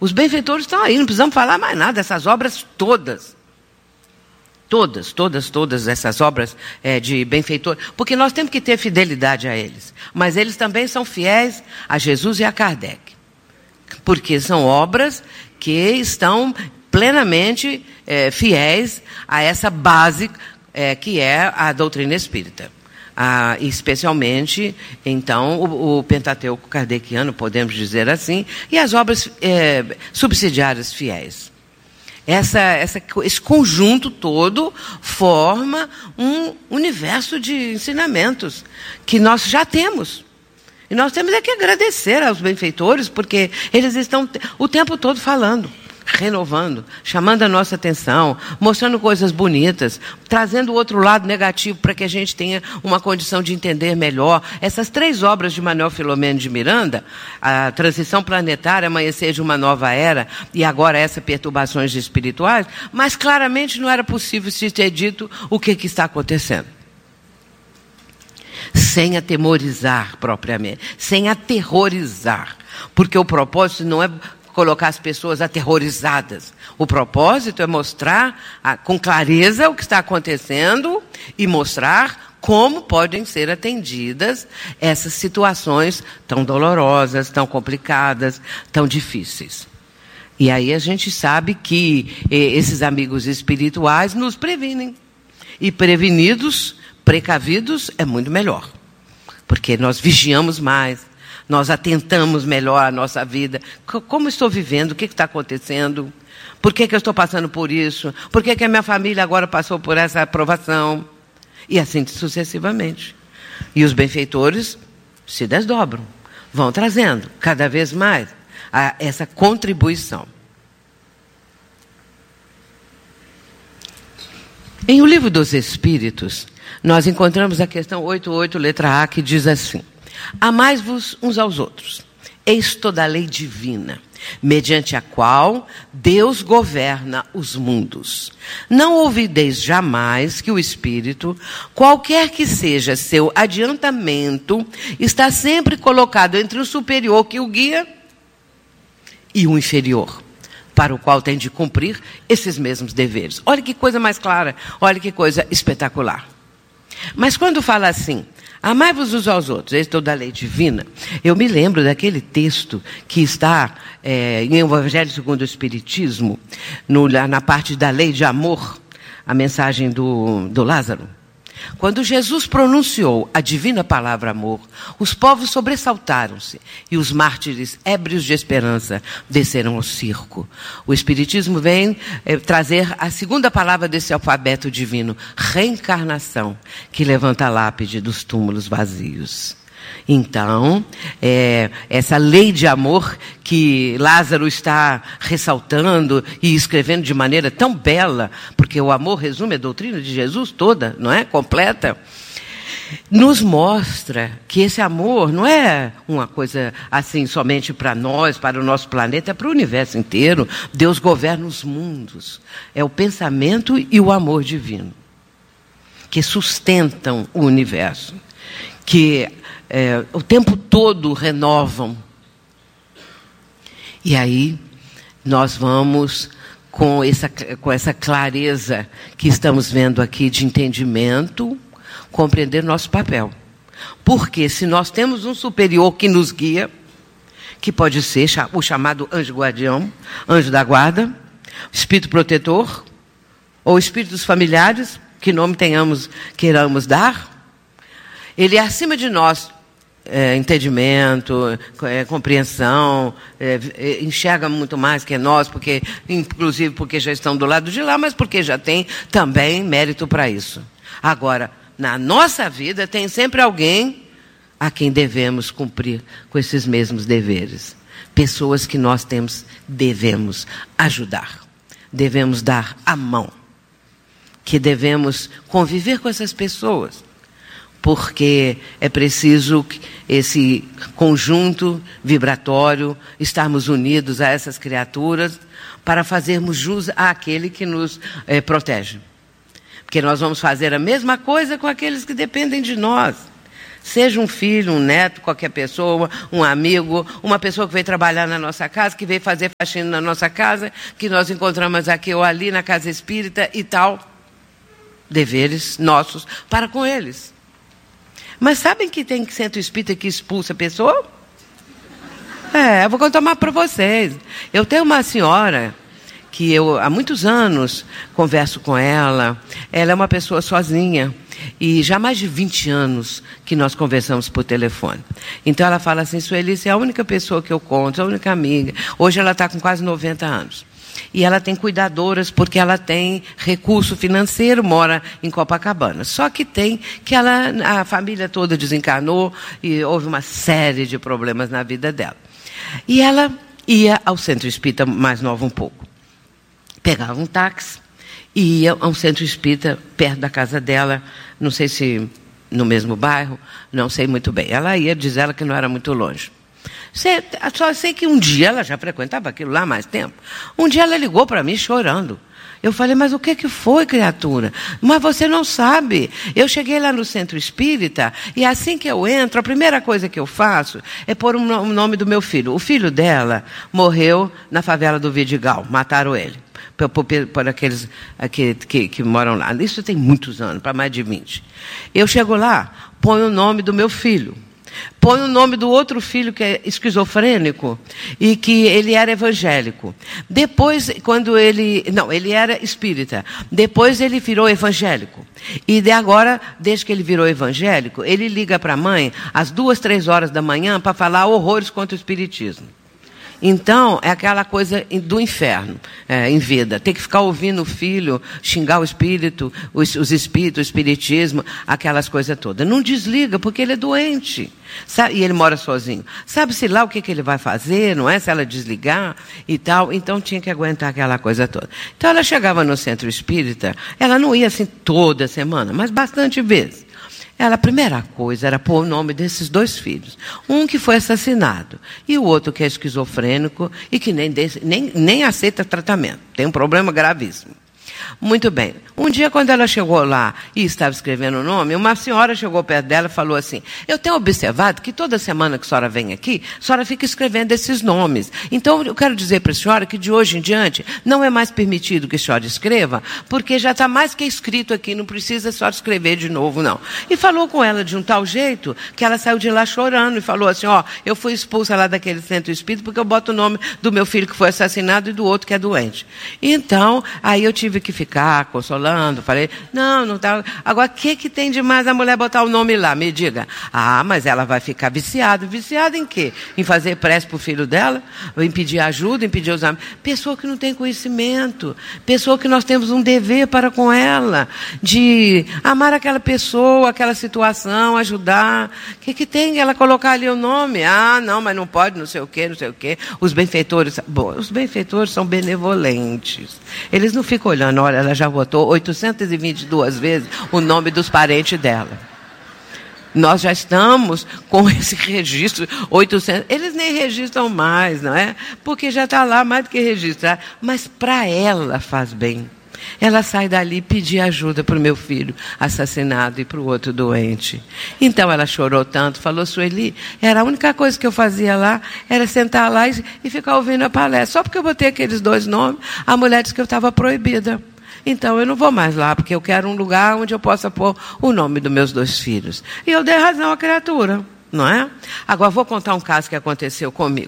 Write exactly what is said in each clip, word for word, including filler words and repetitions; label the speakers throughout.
Speaker 1: Os benfeitores estão aí, não precisamos falar mais nada, essas obras todas. Todas, todas, todas essas obras é, de benfeitor, porque nós temos que ter fidelidade a eles. Mas eles também são fiéis a Jesus e a Kardec. Porque são obras que estão plenamente é, fiéis a essa base é, que é a doutrina espírita. Ah, especialmente, então, o, o Pentateuco kardeciano, podemos dizer assim, e as obras é, subsidiárias fiéis. Essa, essa, esse conjunto todo forma um universo de ensinamentos que nós já temos. E nós temos é que agradecer aos benfeitores, porque eles estão o tempo todo falando, renovando, chamando a nossa atenção, mostrando coisas bonitas, trazendo o outro lado negativo para que a gente tenha uma condição de entender melhor. Essas três obras de Manuel Filomeno de Miranda, a Transição Planetária, Amanhecer de uma Nova Era, e agora essa Perturbações Espirituais, mas claramente não era possível se ter dito o que, que está acontecendo. Sem atemorizar propriamente, sem aterrorizar, porque o propósito não é colocar as pessoas aterrorizadas. O propósito é mostrar a, com clareza o que está acontecendo e mostrar como podem ser atendidas essas situações tão dolorosas, tão complicadas, tão difíceis. E aí a gente sabe que eh, esses amigos espirituais nos previnem. E prevenidos, precavidos, é muito melhor. Porque nós vigiamos mais. Nós atentamos melhor à nossa vida. Como estou vivendo? O que está acontecendo? Por que, que eu estou passando por isso? Por que, que a minha família agora passou por essa aprovação? E assim sucessivamente. E os benfeitores se desdobram. Vão trazendo cada vez mais a, essa contribuição. Em O Livro dos Espíritos, nós encontramos a questão oitenta e oito, letra A, que diz assim: amai-vos uns aos outros. Eis toda a lei divina, mediante a qual Deus governa os mundos. Não ouvideis jamais que o Espírito, qualquer que seja seu adiantamento, está sempre colocado entre o superior que o guia e o inferior, para o qual tem de cumprir esses mesmos deveres. Olha que coisa mais clara, olha que coisa espetacular. Mas quando fala assim, amai-vos uns aos outros, eis toda a lei divina, eu me lembro daquele texto que está é, em Evangelho segundo o Espiritismo, no, na parte da lei de amor, a mensagem do, do Lázaro. Quando Jesus pronunciou a divina palavra amor, os povos sobressaltaram-se e os mártires, ébrios de esperança, desceram ao circo. O Espiritismo vem é, trazer a segunda palavra desse alfabeto divino, reencarnação, que levanta a lápide dos túmulos vazios. Então, é, essa lei de amor que Lázaro está ressaltando e escrevendo de maneira tão bela, porque o amor resume a doutrina de Jesus toda, não é? Completa. Nos mostra que esse amor não é uma coisa assim somente para nós, para o nosso planeta, é para o universo inteiro. Deus governa os mundos. É o pensamento e o amor divino que sustentam o universo, que É, o tempo todo renovam. E aí nós vamos com essa, com essa clareza que estamos vendo aqui de entendimento, compreender nosso papel. Porque se nós temos um superior que nos guia, que pode ser o chamado anjo guardião, anjo da guarda, espírito protetor, ou espíritos familiares, que nome tenhamos, queiramos dar, ele é acima de nós. É, entendimento, é, compreensão, é, é, enxerga muito mais que nós, porque, inclusive porque já estão do lado de lá, mas porque já tem também mérito para isso. Agora, na nossa vida tem sempre alguém a quem devemos cumprir com esses mesmos deveres. Pessoas que nós temos, devemos ajudar, devemos dar a mão, que devemos conviver com essas pessoas. Porque é preciso esse conjunto vibratório, estarmos unidos a essas criaturas, para fazermos jus àquele que nos é, protege. Porque nós vamos fazer a mesma coisa com aqueles que dependem de nós. Seja um filho, um neto, qualquer pessoa, um amigo, uma pessoa que veio trabalhar na nossa casa, que veio fazer faxina na nossa casa, que nós encontramos aqui ou ali na casa espírita e tal. Deveres nossos para com eles. Mas sabem que tem centro espírita que expulsa a pessoa? É, eu vou contar mais para vocês. Eu tenho uma senhora que eu há muitos anos converso com ela. Ela é uma pessoa sozinha. E já há mais de vinte anos que nós conversamos por telefone. Então ela fala assim, Sueli, é a única pessoa que eu conto, a única amiga. Hoje ela está com quase noventa anos. E ela tem cuidadoras porque ela tem recurso financeiro, mora em Copacabana. Só que tem que ela, a família toda desencarnou e houve uma série de problemas na vida dela. E ela ia ao centro espírita mais nova um pouco. Pegava um táxi e ia a um centro espírita perto da casa dela, não sei se no mesmo bairro, não sei muito bem. Ela ia, diz ela que não era muito longe. Só sei que um dia, ela já frequentava aquilo lá há mais tempo, um dia ela ligou para mim chorando. Eu falei, mas o que que foi, criatura? Mas você não sabe. Eu cheguei lá no centro espírita e assim que eu entro, a primeira coisa que eu faço é pôr o um nome do meu filho. O filho dela morreu na favela do Vidigal, mataram ele. Por, por, por aqueles que, que, que moram lá. Isso tem muitos anos, para mais de vinte. Eu chego lá, ponho o nome do meu filho. Põe o nome do outro filho que é esquizofrênico e que ele era evangélico. Depois, quando ele... Não, ele era espírita. Depois ele virou evangélico. E de agora, desde que ele virou evangélico, ele liga para a mãe às duas, três horas da manhã para falar horrores contra o espiritismo. Então, é aquela coisa do inferno, é, em vida. Tem que ficar ouvindo o filho, xingar o espírito, os, os espíritos, o espiritismo, aquelas coisas todas. Não desliga, porque ele é doente. Sabe? E ele mora sozinho. Sabe-se lá o que, que ele vai fazer, não é? Se ela desligar e tal. Então, tinha que aguentar aquela coisa toda. Então, ela chegava no centro espírita, ela não ia assim toda semana, mas bastante vezes. Ela, a primeira coisa era pôr o nome desses dois filhos. Um que foi assassinado e o outro que é esquizofrênico e que nem, nem, nem aceita tratamento. Tem um problema gravíssimo. Muito bem. Um dia, quando ela chegou lá e estava escrevendo o nome, uma senhora chegou perto dela e falou assim, eu tenho observado que toda semana que a senhora vem aqui, a senhora fica escrevendo esses nomes. Então, eu quero dizer para a senhora que de hoje em diante não é mais permitido que a senhora escreva, porque já está mais que escrito aqui, não precisa a senhora escrever de novo, não. E falou com ela de um tal jeito que ela saiu de lá chorando e falou assim, ó, eu fui expulsa lá daquele centro espírita porque eu boto o nome do meu filho que foi assassinado e do outro que é doente. Então, aí eu tive que ficar consolando, falei, não, não tá. Agora, o que que tem de mais a mulher botar o nome lá? Me diga. Ah, mas ela vai ficar viciada. Viciada em quê? Em fazer prece pro filho dela? Em pedir ajuda, em pedir os amigos? Pessoa que não tem conhecimento. Pessoa que nós temos um dever para com ela. De amar aquela pessoa, aquela situação, ajudar. O que que tem ela colocar ali o nome? Ah, não, mas não pode, não sei o quê, não sei o quê. Os benfeitores, bom, os benfeitores são benevolentes. Eles não ficam olhando, olha, ela já votou oitocentas e vinte e duas vezes o nome dos parentes dela. Nós já estamos com esse registro, oitocentos, eles nem registram mais, não é? Porque já está lá mais do que registrar. Mas para ela faz bem. Ela sai dali e pedir ajuda para o meu filho assassinado e para o outro doente. Então ela chorou tanto, falou, Sueli, era a única coisa que eu fazia lá, era sentar lá e, e ficar ouvindo a palestra. Só porque eu botei aqueles dois nomes, a mulher disse que eu estava proibida. Então eu não vou mais lá, porque eu quero um lugar onde eu possa pôr o nome dos meus dois filhos. E eu dei razão à criatura, não é? Agora vou contar um caso que aconteceu comigo.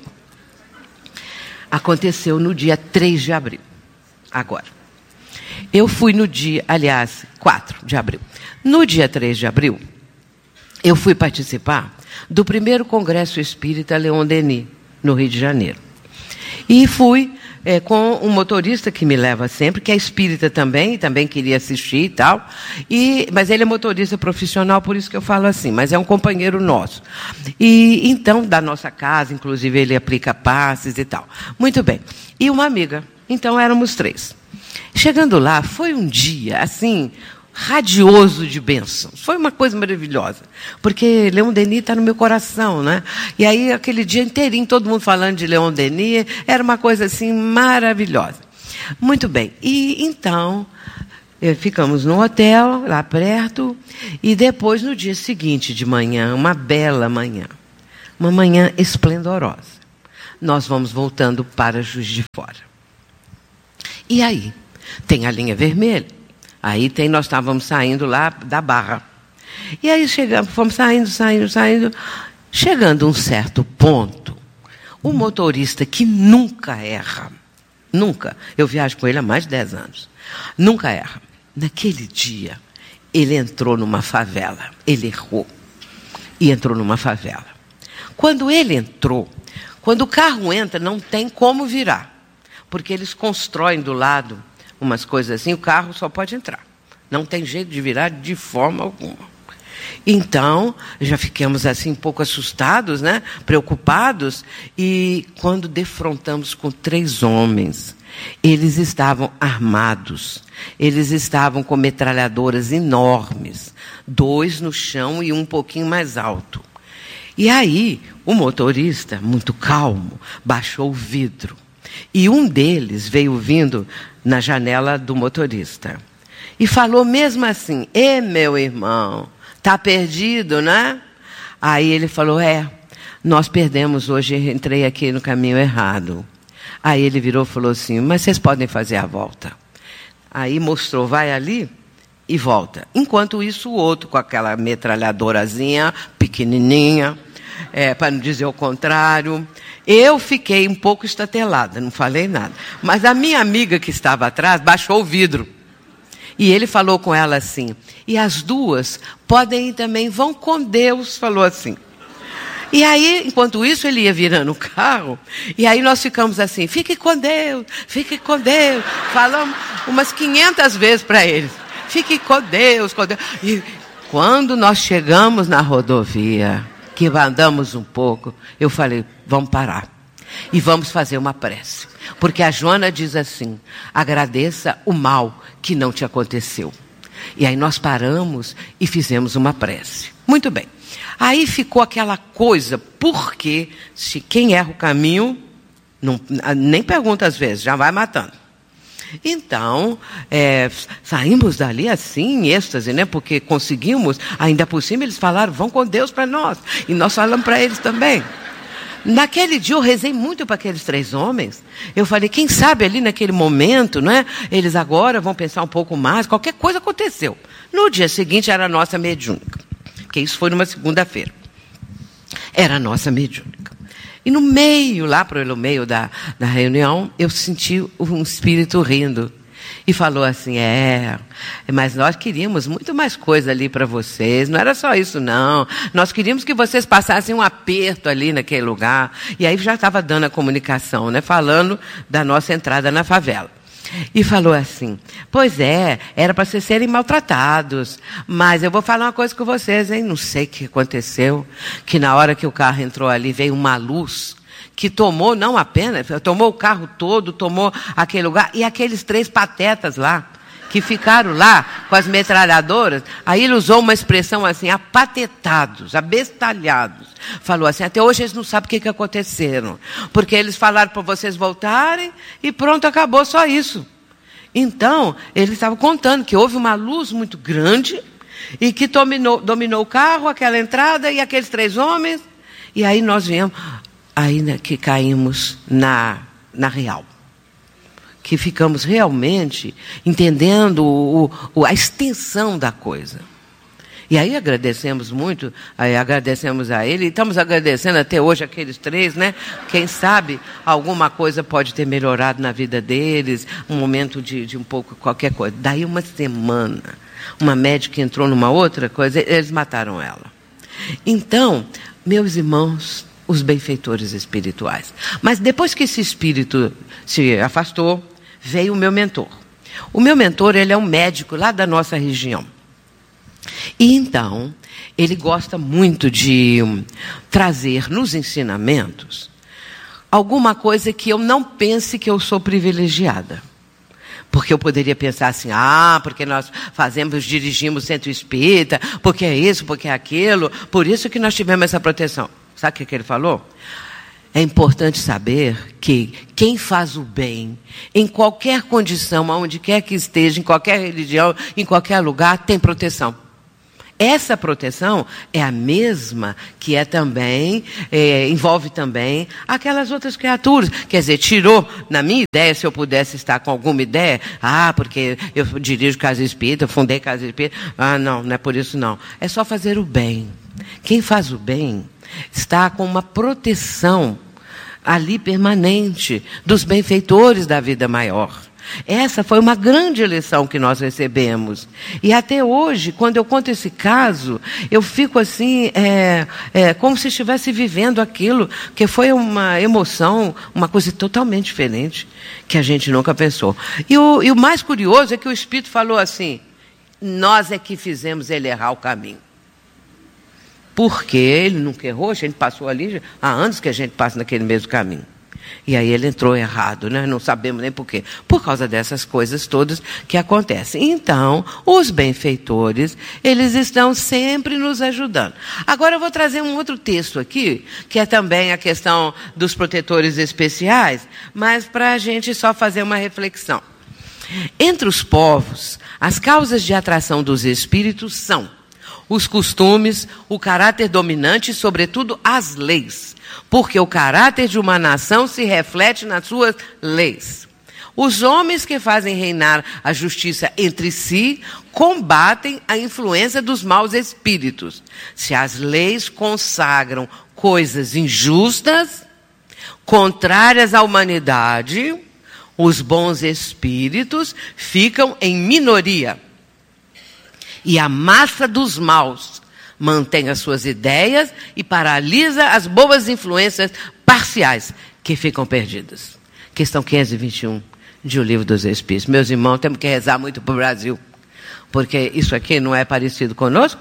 Speaker 1: Aconteceu no dia três de abril. Agora. Eu fui no dia, aliás, quatro de abril. No dia três de abril, eu fui participar do primeiro Congresso Espírita Leon Denis, no Rio de Janeiro. E fui é, com um motorista que me leva sempre, que é espírita também, e também queria assistir e tal. E, mas ele é motorista profissional, por isso que eu falo assim, mas é um companheiro nosso. E então, da nossa casa, inclusive, ele aplica passes e tal. Muito bem. E uma amiga. Então, éramos três. Chegando lá, foi um dia, assim, radioso de bênçãos. Foi uma coisa maravilhosa. Porque Leon Denis está no meu coração, né? E aí, aquele dia inteirinho, todo mundo falando de Leon Denis, era uma coisa, assim, maravilhosa. Muito bem. E, então, ficamos no hotel, lá perto, e depois, no dia seguinte de manhã, uma bela manhã, uma manhã esplendorosa, nós vamos voltando para Juiz de Fora. E aí, tem a linha vermelha, aí tem, nós estávamos saindo lá da Barra. E aí chegamos, fomos saindo, saindo, saindo, chegando a um certo ponto, o motorista que nunca erra, nunca, eu viajo com ele há mais de dez anos, nunca erra. Naquele dia, ele entrou numa favela. Ele errou e entrou numa favela. Quando ele entrou, quando o carro entra, não tem como virar. Porque eles constroem do lado umas coisas assim, o carro só pode entrar. Não tem jeito de virar de forma alguma. Então, já ficamos assim um pouco assustados, né? Preocupados. E quando defrontamos com três homens, eles estavam armados, eles estavam com metralhadoras enormes, dois no chão e um pouquinho mais alto. E aí, o motorista, muito calmo, baixou o vidro. E um deles veio vindo na janela do motorista. E falou mesmo assim: "Ê, meu irmão, tá perdido, né?" Aí ele falou: "É, nós perdemos hoje, entrei aqui no caminho errado." Aí ele virou e falou assim: "Mas vocês podem fazer a volta." Aí mostrou: "Vai ali e volta." Enquanto isso, o outro com aquela metralhadorazinha, pequenininha, é, para não dizer o contrário. Eu fiquei um pouco estatelada, não falei nada. Mas a minha amiga que estava atrás baixou o vidro. E ele falou com ela assim: "E as duas podem ir também, vão com Deus", falou assim. E aí, enquanto isso, ele ia virando o carro, e aí nós ficamos assim: "Fique com Deus, fique com Deus." Falamos umas quinhentas vezes para eles: "Fique com Deus, com Deus." E quando nós chegamos na rodovia, que andamos um pouco, eu falei: "Vamos parar e vamos fazer uma prece." Porque a Joana diz assim: "Agradeça o mal que não te aconteceu." E aí nós paramos e fizemos uma prece. Muito bem. Aí ficou aquela coisa, porque se quem erra o caminho, não, nem pergunta às vezes, já vai matando. Então, é, saímos dali assim, em êxtase, né? Porque conseguimos, ainda por cima eles falaram: "Vão com Deus para nós." E nós falamos para eles também. Naquele dia eu rezei muito para aqueles três homens. Eu falei: quem sabe ali naquele momento, não é? Eles agora vão pensar um pouco mais, qualquer coisa aconteceu. No dia seguinte era a nossa mediúnica. Porque isso foi numa segunda-feira. Era a nossa mediúnica. E no meio, lá para o meio da, da reunião, eu senti um espírito rindo. E falou assim: "É, mas nós queríamos muito mais coisa ali para vocês. Não era só isso, não. Nós queríamos que vocês passassem um aperto ali naquele lugar." E aí já estava dando a comunicação, né? Falando da nossa entrada na favela. E falou assim: "Pois é, era para vocês serem maltratados. Mas eu vou falar uma coisa com vocês, hein? Não sei o que aconteceu. Que na hora que o carro entrou ali, veio uma luz que tomou, não apenas, tomou o carro todo, tomou aquele lugar. E aqueles três patetas lá, que ficaram lá com as metralhadoras." Aí ele usou uma expressão assim: apatetados, abestalhados. Falou assim: "Até hoje eles não sabem o que, que aconteceram. Porque eles falaram para vocês voltarem e pronto, acabou, só isso." Então, eles estavam contando que houve uma luz muito grande e que dominou, dominou o carro, aquela entrada e aqueles três homens. E aí nós viemos, aí né, que caímos na, na real. Que ficamos realmente entendendo o, o, a extensão da coisa. E aí agradecemos muito, aí agradecemos a ele, e estamos agradecendo até hoje aqueles três, né? Quem sabe alguma coisa pode ter melhorado na vida deles, um momento de, de um pouco qualquer coisa. Daí uma semana, uma médica entrou numa outra coisa, eles mataram ela. Então, meus irmãos, os benfeitores espirituais. Mas depois que esse espírito se afastou, veio o meu mentor. O meu mentor, ele é um médico lá da nossa região. E então, ele gosta muito de trazer nos ensinamentos alguma coisa que eu não pense que eu sou privilegiada. Porque eu poderia pensar assim: ah, porque nós fazemos, dirigimos o centro espírita, porque é isso, porque é aquilo, por isso que nós tivemos essa proteção. Sabe o que ele falou? É importante saber que quem faz o bem, em qualquer condição, aonde quer que esteja, em qualquer religião, em qualquer lugar, tem proteção. Essa proteção é a mesma que é também, é, envolve também aquelas outras criaturas. Quer dizer, tirou, na minha ideia, se eu pudesse estar com alguma ideia, ah, porque eu dirijo casa espírita, eu fundei casa espírita, ah, não, não é por isso não. É só fazer o bem. Quem faz o bem está com uma proteção ali permanente dos benfeitores da vida maior. Essa foi uma grande lição que nós recebemos. E até hoje, quando eu conto esse caso, eu fico assim, é, é, como se estivesse vivendo aquilo, que foi uma emoção, uma coisa totalmente diferente, que a gente nunca pensou. E o, e o mais curioso é que o Espírito falou assim, nós é que fizemos ele errar o caminho. Porque ele nunca errou, a gente passou ali, há anos que a gente passa naquele mesmo caminho. E aí ele entrou errado, né? Não sabemos nem por quê. Por causa dessas coisas todas que acontecem. Então, os benfeitores, eles estão sempre nos ajudando. Agora eu vou trazer um outro texto aqui, que é também a questão dos protetores especiais, mas para a gente só fazer uma reflexão. Entre os povos, as causas de atração dos espíritos são os costumes, o caráter dominante e, sobretudo, as leis. Porque o caráter de uma nação se reflete nas suas leis. Os homens que fazem reinar a justiça entre si combatem a influência dos maus espíritos. Se as leis consagram coisas injustas, contrárias à humanidade, os bons espíritos ficam em minoria. E a massa dos maus mantém as suas ideias e paralisa as boas influências parciais que ficam perdidas. Questão quinhentos e vinte e um de O Livro dos Espíritos. Meus irmãos, temos que rezar muito para o Brasil, porque isso aqui não é parecido conosco?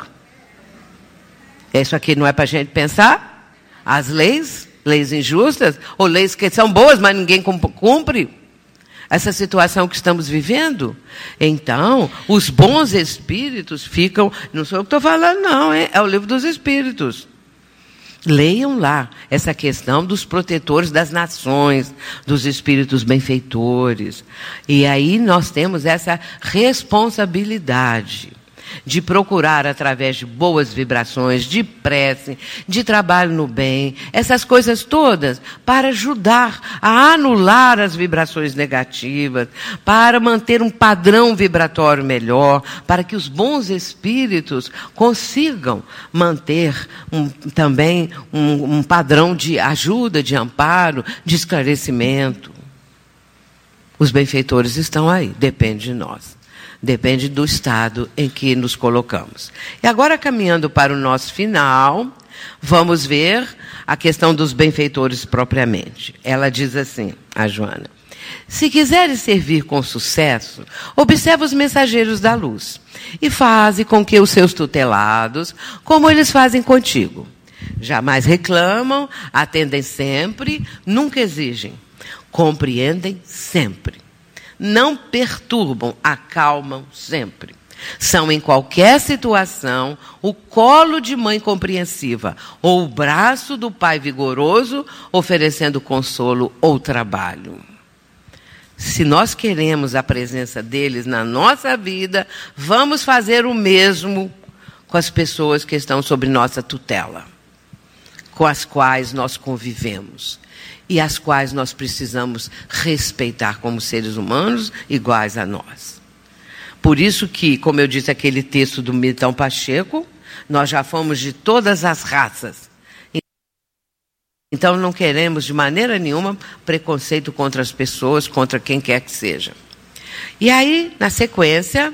Speaker 1: Isso aqui não é para a gente pensar? As leis, leis injustas, ou leis que são boas, mas ninguém cumpre? Essa situação que estamos vivendo. Então, os bons espíritos ficam... Não sou eu que estou falando, não. É, é o Livro dos Espíritos. Leiam lá essa questão dos protetores das nações, dos espíritos benfeitores. E aí nós temos essa responsabilidade de procurar, através de boas vibrações, de prece, de trabalho no bem, essas coisas todas, para ajudar a anular as vibrações negativas, para manter um padrão vibratório melhor, para que os bons espíritos consigam manter um, também um, um padrão de ajuda, de amparo, de esclarecimento. Os benfeitores estão aí, depende de nós. Depende do estado em que nos colocamos. E agora, caminhando para o nosso final, vamos ver a questão dos benfeitores propriamente. Ela diz assim, a Joana: se quiseres servir com sucesso, observa os mensageiros da luz e faze com que os seus tutelados, como eles fazem contigo. Jamais reclamam, atendem sempre, nunca exigem, compreendem sempre. Não perturbam, acalmam sempre. São, em qualquer situação, o colo de mãe compreensiva ou o braço do pai vigoroso, oferecendo consolo ou trabalho. Se nós queremos a presença deles na nossa vida, vamos fazer o mesmo com as pessoas que estão sob nossa tutela, com as quais nós convivemos. E as quais nós precisamos respeitar como seres humanos iguais a nós. Por isso que, como eu disse aquele texto do Milton Pacheco, nós já fomos de todas as raças. Então não queremos de maneira nenhuma preconceito contra as pessoas, contra quem quer que seja. E aí, na sequência,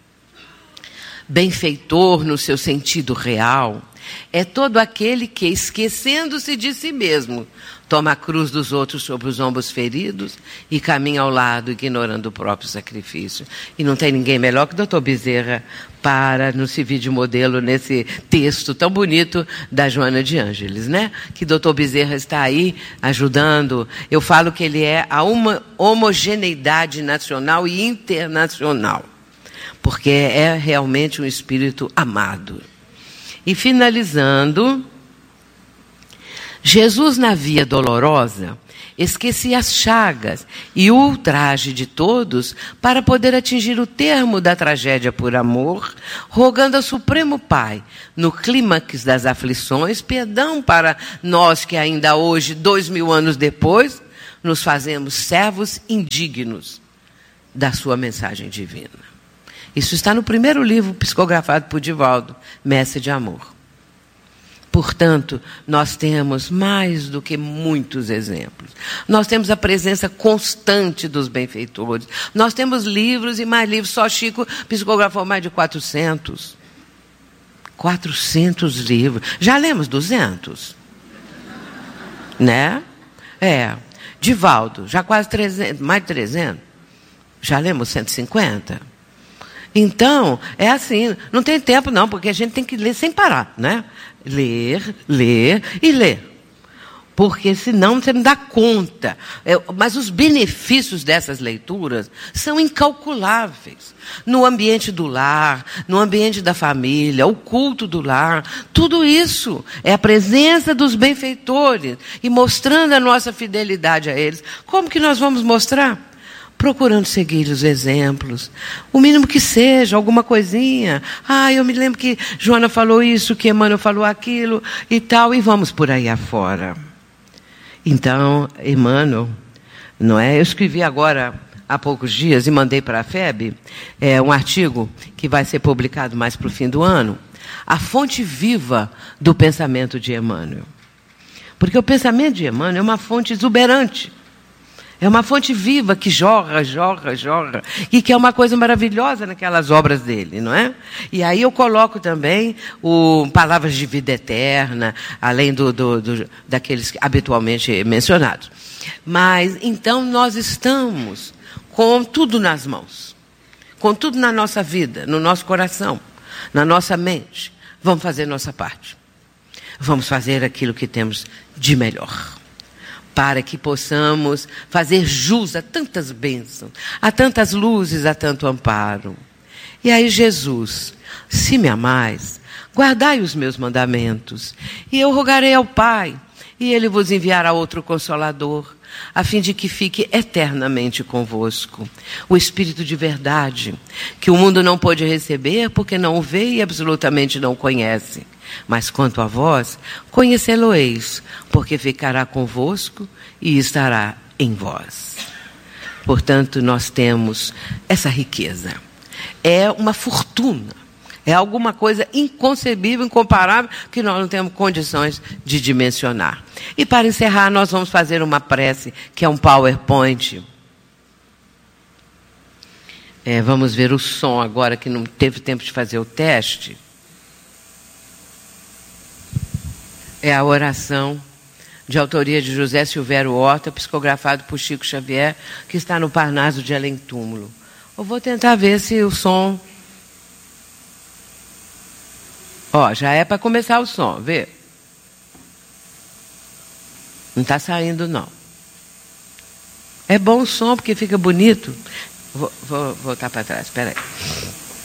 Speaker 1: benfeitor no seu sentido real é todo aquele que, esquecendo-se de si mesmo, toma a cruz dos outros sobre os ombros feridos e caminha ao lado, ignorando o próprio sacrifício. E não tem ninguém melhor que o doutor Bezerra para nos servir de modelo nesse texto tão bonito da Joana de Ângeles, né? Que doutor Bezerra está aí ajudando. Eu falo que ele é a uma homogeneidade nacional e internacional, porque é realmente um espírito amado. E finalizando, Jesus, na via dolorosa, esquecia as chagas e o ultraje de todos para poder atingir o termo da tragédia por amor, rogando ao Supremo Pai, no clímax das aflições, perdão para nós que ainda hoje, dois mil anos depois, nos fazemos servos indignos da sua mensagem divina. Isso está no primeiro livro psicografado por Divaldo, Mestre de Amor. Portanto, nós temos mais do que muitos exemplos. Nós temos a presença constante dos benfeitores. Nós temos livros e mais livros. Só Chico psicografou mais de quatrocentos. quatrocentos livros. Já lemos duzentos? Né? É. Divaldo, já quase trezentos, mais de trezentos. Já lemos cento e cinquenta? Então, é assim, não tem tempo não, porque a gente tem que ler sem parar, né? Ler, ler e ler. Porque senão você não dá conta. É, mas os benefícios dessas leituras são incalculáveis. No ambiente do lar, no ambiente da família, o culto do lar, tudo isso é a presença dos benfeitores e mostrando a nossa fidelidade a eles. Como que nós vamos mostrar? Procurando seguir os exemplos, o mínimo que seja, alguma coisinha. Ah, eu me lembro que Joana falou isso, que Emmanuel falou aquilo e tal, e vamos por aí afora. Então, Emmanuel, não é? Eu escrevi agora, há poucos dias, e mandei para a F E B, é, um artigo que vai ser publicado mais para o fim do ano, a fonte viva do pensamento de Emmanuel. Porque o pensamento de Emmanuel é uma fonte exuberante. É uma fonte viva que jorra, jorra, jorra. E que é uma coisa maravilhosa naquelas obras dele, não é? E aí eu coloco também o Palavras de Vida Eterna, além do, do, do, daqueles habitualmente mencionados. Mas, então, nós estamos com tudo nas mãos. Com tudo na nossa vida, no nosso coração, na nossa mente. Vamos fazer nossa parte. Vamos fazer aquilo que temos de melhor. Para que possamos fazer jus a tantas bênçãos, a tantas luzes, a tanto amparo. E aí Jesus, se me amais, guardai os meus mandamentos, e eu rogarei ao Pai, e Ele vos enviará outro Consolador, a fim de que fique eternamente convosco. O Espírito de verdade, que o mundo não pôde receber, porque não o vê e absolutamente não conhece. Mas quanto a vós, conhecê-lo-eis, porque ficará convosco e estará em vós. Portanto, nós temos essa riqueza. É uma fortuna. É alguma coisa inconcebível, incomparável, que nós não temos condições de dimensionar. E para encerrar, nós vamos fazer uma prece, que é um PowerPoint. É, vamos ver o som agora, que não teve tempo de fazer o teste. É a oração de autoria de José Silvério Horta, psicografado por Chico Xavier, que está no Parnaso de Além Túmulo. Eu vou tentar ver se o som... Ó, já é para começar o som, vê? Não está saindo, não. É bom o som, porque fica bonito. Vou, vou voltar para trás, espera aí.